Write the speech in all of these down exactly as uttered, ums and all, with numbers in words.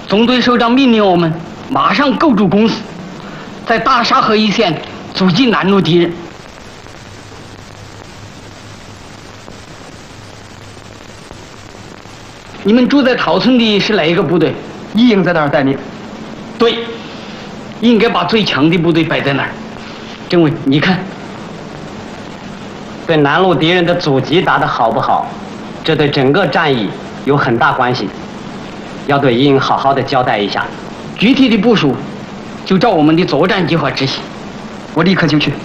总队首长命令我们马上构筑工事，在大沙河一线阻击南路敌人。你们住在桃村的是哪一个部队？ 一营在那儿待命。 对，应该把最强的部队摆在那儿。政委，你看， 对南路敌人的阻击打得好不好，这对整个战役有很大关系。要对一营好好的交代一下。 具体的部署就照我们的作战计划执行。 我立刻就去。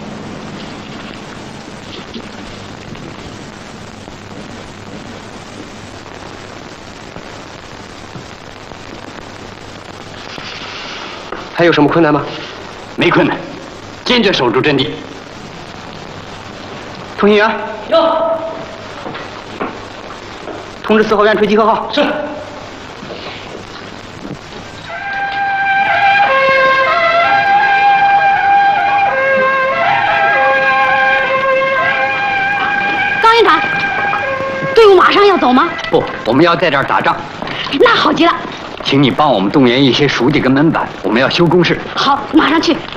还有什么困难吗？ 没困难，坚决守住阵地。 通信员， 有。 通知四号院吹集合号。 是。 高营长，队伍马上要走吗？ 不，我们要在这儿打仗。 那好极了。 请你帮我们动员一些书记跟门板，我们要修工事。 好，马上去。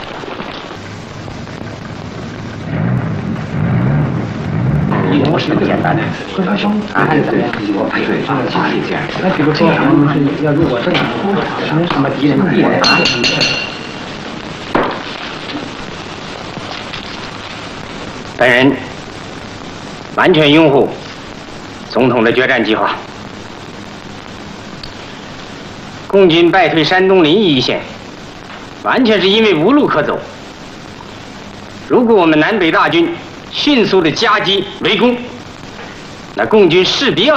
不是那么简单的。啊，对，我配合方法一下。那比如说，要如果这样，什么敌人敌人啊？本人完全拥护总统的决战计划。共军败退山东临沂一线，完全是因为无路可走。如果我们南北大军迅速的夹击围攻，那共军势必要